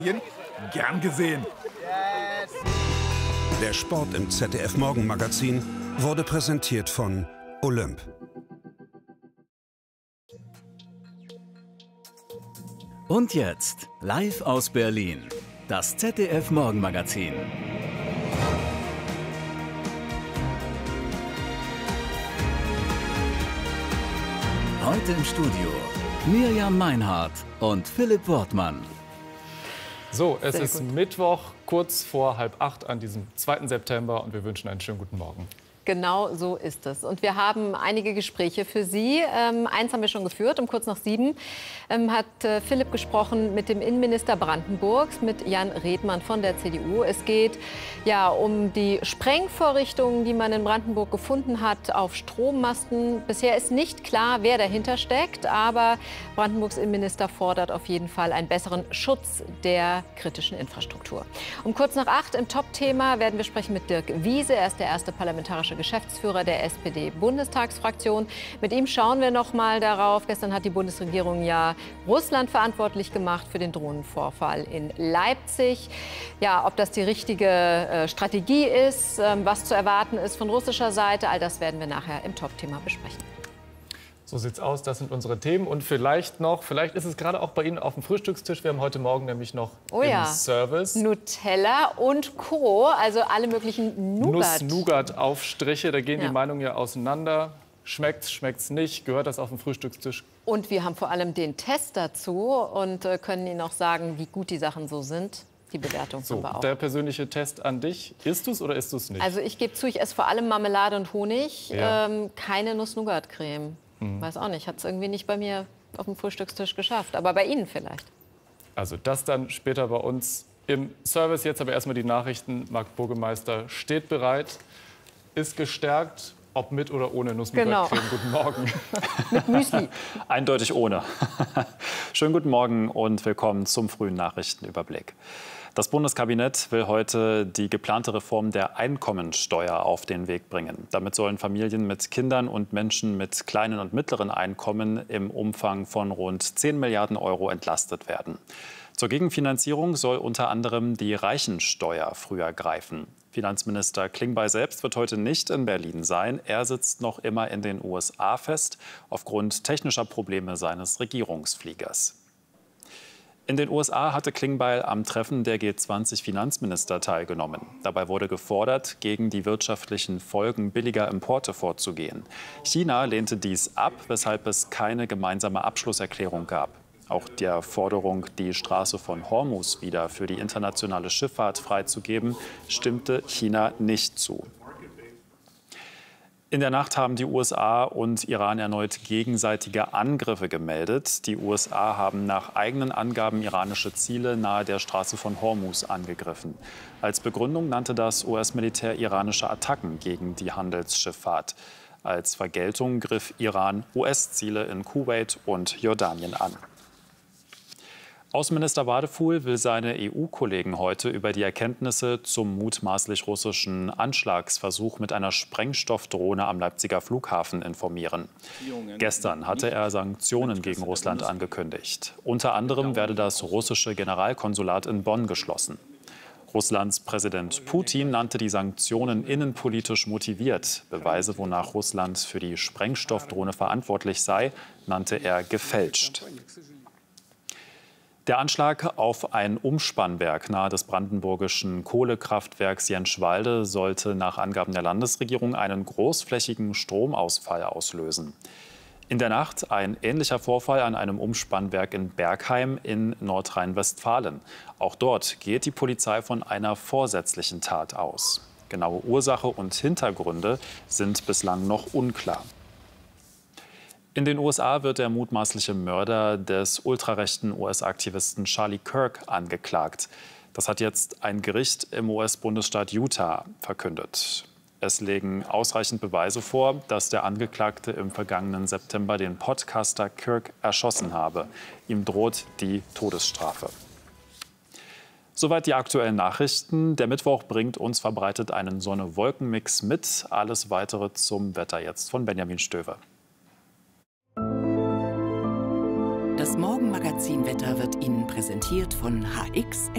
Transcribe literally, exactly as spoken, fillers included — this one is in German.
Gern gesehen. Der Sport im Z D F Morgenmagazin wurde präsentiert von Olymp. Und jetzt, live aus Berlin, das Z D F Morgenmagazin. Heute im Studio Mirjam Meinhardt und Philipp Wortmann. So, es Sehr ist gut. Mittwoch, kurz vor halb acht an diesem zweiten September und wir wünschen einen schönen guten Morgen. Genau so ist es. Und wir haben einige Gespräche für Sie. Ähm, eins haben wir schon geführt. Um kurz nach sieben ähm, hat äh, Philipp gesprochen mit dem Innenminister Brandenburgs, mit Jan Redmann von der C D U. Es geht ja um die Sprengvorrichtungen, die man in Brandenburg gefunden hat auf Strommasten. Bisher ist nicht klar, wer dahinter steckt. Aber Brandenburgs Innenminister fordert auf jeden Fall einen besseren Schutz der kritischen Infrastruktur. Um kurz nach acht im Top-Thema werden wir sprechen mit Dirk Wiese. Er ist der erste parlamentarische Geschäftsführer der S P D-Bundestagsfraktion. Mit ihm schauen wir noch mal darauf. Gestern hat die Bundesregierung ja Russland verantwortlich gemacht für den Drohnenvorfall in Leipzig. Ja, ob das die richtige äh, Strategie ist, äh, was zu erwarten ist von russischer Seite, all das werden wir nachher im Top-Thema besprechen. So sieht's aus, das sind unsere Themen. Und vielleicht noch, vielleicht ist es gerade auch bei Ihnen auf dem Frühstückstisch. Wir haben heute Morgen nämlich noch Oh ja. im Service Nutella und Co., also alle möglichen Nougat. Nuss-Nougat-Aufstriche. Da gehen Ja. die Meinungen ja auseinander. Schmeckt's, schmeckt's nicht? Gehört das auf den Frühstückstisch? Und wir haben vor allem den Test dazu und äh, können Ihnen auch sagen, wie gut die Sachen so sind. Die Bewertung So, haben wir auch. der persönliche Test an dich. Isst du's oder isst du's nicht? Also ich gebe zu, ich esse vor allem Marmelade und Honig, Ja. ähm, keine Nuss-Nougat-Creme. Weiß auch nicht, hat es irgendwie nicht bei mir auf dem Frühstückstisch geschafft, aber bei Ihnen vielleicht. Also das dann später bei uns im Service. Jetzt aber erstmal die Nachrichten. Marc Burgemeister steht bereit, ist gestärkt, ob mit oder ohne Nuss-Nougat-Creme. Genau. Guten Morgen. Mit Müsli. Eindeutig ohne. Schönen guten Morgen und willkommen zum frühen Nachrichtenüberblick. Das Bundeskabinett will heute die geplante Reform der Einkommensteuer auf den Weg bringen. Damit sollen Familien mit Kindern und Menschen mit kleinen und mittleren Einkommen im Umfang von rund zehn Milliarden Euro entlastet werden. Zur Gegenfinanzierung soll unter anderem die Reichensteuer früher greifen. Finanzminister Klingbeil selbst wird heute nicht in Berlin sein. Er sitzt noch immer in den U S A fest, aufgrund technischer Probleme seines Regierungsfliegers. In den U S A hatte Klingbeil am Treffen der G zwanzig Finanzminister teilgenommen. Dabei wurde gefordert, gegen die wirtschaftlichen Folgen billiger Importe vorzugehen. China lehnte dies ab, weshalb es keine gemeinsame Abschlusserklärung gab. Auch der Forderung, die Straße von Hormuz wieder für die internationale Schifffahrt freizugeben, stimmte China nicht zu. In der Nacht haben die U S A und Iran erneut gegenseitige Angriffe gemeldet. Die U S A haben nach eigenen Angaben iranische Ziele nahe der Straße von Hormuz angegriffen. Als Begründung nannte das U S-Militär iranische Attacken gegen die Handelsschifffahrt. Als Vergeltung griff Iran U S-Ziele in Kuwait und Jordanien an. Außenminister Wadefuhl will seine E U-Kollegen heute über die Erkenntnisse zum mutmaßlich russischen Anschlagsversuch mit einer Sprengstoffdrohne am Leipziger Flughafen informieren. Gestern hatte er Sanktionen gegen Russland angekündigt. Unter anderem werde das russische Generalkonsulat in Bonn geschlossen. Russlands Präsident Putin nannte die Sanktionen innenpolitisch motiviert. Beweise, wonach Russland für die Sprengstoffdrohne verantwortlich sei, nannte er gefälscht. Der Anschlag auf ein Umspannwerk nahe des brandenburgischen Kohlekraftwerks Jenschwalde sollte nach Angaben der Landesregierung einen großflächigen Stromausfall auslösen. In der Nacht ein ähnlicher Vorfall an einem Umspannwerk in Bergheim in Nordrhein-Westfalen. Auch dort geht die Polizei von einer vorsätzlichen Tat aus. Genaue Ursache und Hintergründe sind bislang noch unklar. In den U S A wird der mutmaßliche Mörder des ultrarechten U S-Aktivisten Charlie Kirk angeklagt. Das hat jetzt ein Gericht im U S-Bundesstaat Utah verkündet. Es legen ausreichend Beweise vor, dass der Angeklagte im vergangenen September den Podcaster Kirk erschossen habe. Ihm droht die Todesstrafe. Soweit die aktuellen Nachrichten. Der Mittwoch bringt uns verbreitet einen Sonne-Wolken-Mix mit. Alles Weitere zum Wetter jetzt von Benjamin Stöwe. Das Morgenmagazin Wetter wird Ihnen präsentiert von H X